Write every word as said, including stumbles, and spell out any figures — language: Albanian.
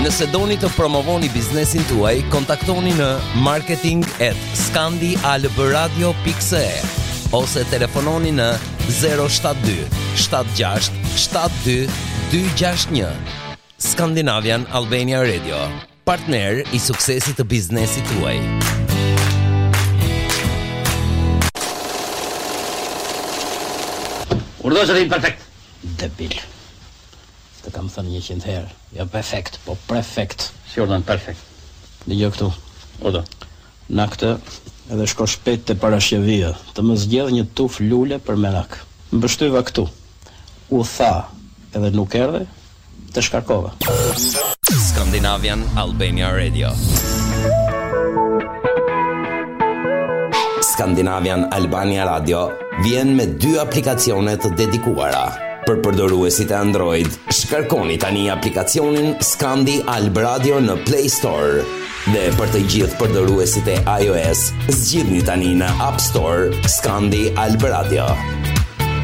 Nëse doni të promovoni biznesin tuaj, kontaktoni në marketing at scandialbradio dot c e ose telefononi në zero shtat dy shtat gjasht shtat dy dy gjasht një. Scandinavian Albania Radio, partner i suksesit të biznesit tuaj. Urdhëzërin perfekt. Debil. Të kam thënë njëqind herë. Jo perfekt, po prefekt. Si urdhën perfekt. Dëgjoj këtu. Urdhë. Na këtë edhe shko shpejt te parashjevia, të më zgjedh një tuf lule për merak. Mbështyva këtu. U tha, edhe nuk erdhe, të shkarkova. Scandinavian Albania Radio. Scandinavian Albania Radio vjen me dy aplikacione të dedikuara. Për përdoruesit e Android, shkarkoni tani aplikacionin Scandi Alb Radio në Play Store. Dhe për të gjithë përdoruesit e iOS, zgjidhni tani në App Store Scandi Alb Radio.